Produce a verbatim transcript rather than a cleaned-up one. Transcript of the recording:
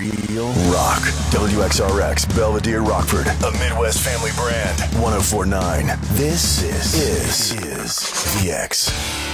Real rock. W X R X, Belvedere, Rockford. A Midwest family brand. one oh four point nine. This is, is, is V X.